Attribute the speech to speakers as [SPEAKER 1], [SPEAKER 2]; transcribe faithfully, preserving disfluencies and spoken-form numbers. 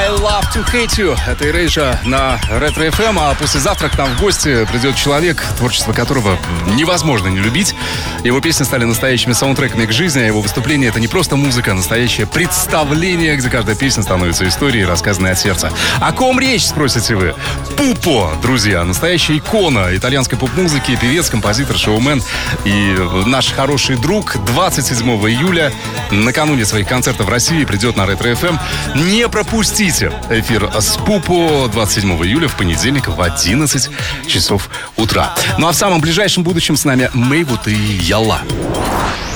[SPEAKER 1] I Love to Hate You. Это Erasure на Ретро эф эм. А послезавтра к нам в гости придет человек, творчество которого невозможно не любить. Его песни стали настоящими саундтреками к жизни, а его выступление — это не просто музыка, а настоящее представление, где каждая песня становится историей, рассказанной от сердца. О ком речь, спросите вы? Пупо, друзья, настоящая икона итальянской поп-музыки, певец, композитор, шоумен и наш хороший друг. двадцать седьмого июля, накануне своих концертов в России, придет на Ретро эф эм. Не пропустите эфир с Пупо двадцать седьмого июля в понедельник в одиннадцать часов утра. Ну а в самом ближайшем будущем с нами Мэйвуд и Ялла.